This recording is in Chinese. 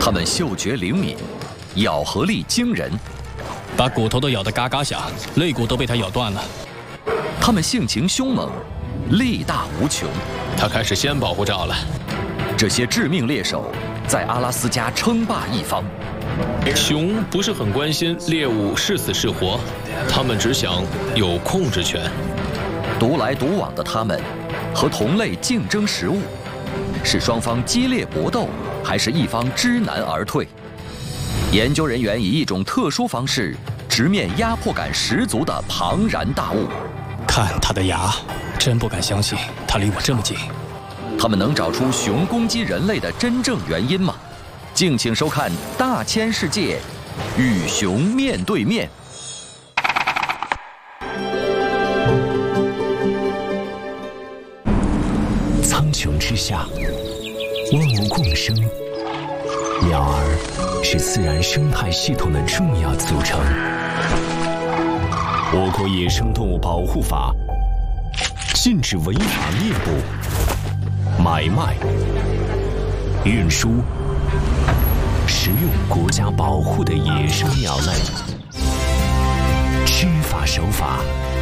它们嗅觉灵敏，咬合力惊人， 把骨头都咬得嘎嘎响，肋骨都被它咬断了。 它们性情凶猛，力大无穷。 它开始先保护罩了。 这些致命猎手在阿拉斯加称霸一方。 熊不是很关心猎物是死是活，它们只想有控制权。 独来独往的它们，和同类竞争食物，是双方激烈搏斗，还是一方知难而退？研究人员以一种特殊方式直面压迫感十足的庞然大物。 看它的牙，真不敢相信它离我这么近。 他们能找出熊攻击人类的真正原因吗？敬请收看《大千世界》，与熊面对面。 苍穹之下，万物共生，鸟儿是自然生态系统的重要组成。我国野生动物保护法禁止违法猎捕、买卖、运输、食用国家保护的野生鸟类。知法守法，